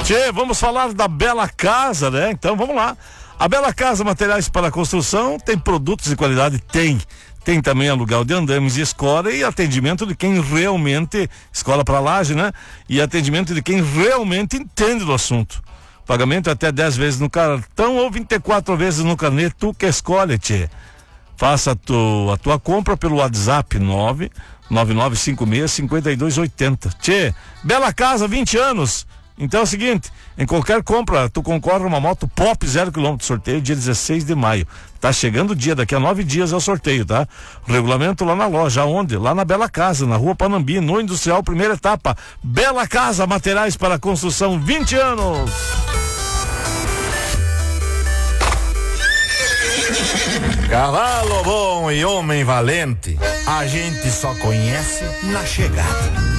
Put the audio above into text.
Tchê, vamos falar da Bela Casa, né? Então vamos lá. A Bela Casa Materiais para Construção tem produtos de qualidade? Tem também aluguel de andames e escola e atendimento de quem realmente, escola para laje, né? E atendimento de quem realmente entende do assunto. Pagamento até 10 vezes no cartão ou 24 vezes no carnê, tu que escolhe, tchê. Faça a tua compra pelo WhatsApp 99956-5280. Tchê, Bela Casa, 20 anos. Então é o seguinte, em qualquer compra, tu concorre a uma moto Pop 0 km, sorteio dia 16 de maio. Tá chegando o dia, daqui a 9 dias é o sorteio, tá? O regulamento lá na loja, aonde? Lá na Bela Casa, na Rua Panambi, no Industrial, primeira etapa. Bela Casa, materiais para construção, 20 anos. Cavalo bom e homem valente, a gente só conhece na chegada.